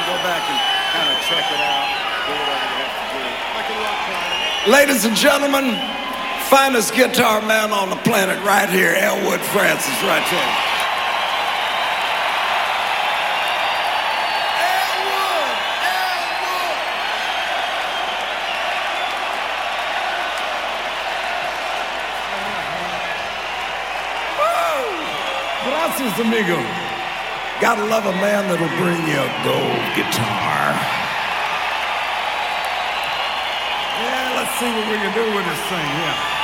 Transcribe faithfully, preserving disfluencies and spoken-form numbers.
go back and kind of check it out, do whatever you have to do. Like a rock climber. Ladies and gentlemen, finest guitar man on the planet right here, Elwood Francis, right there. Elwood, Elwood. Woo! Gracias, amigo. Gotta love a man that'll bring you a gold guitar. Yeah, let's see what we can do with this thing, yeah.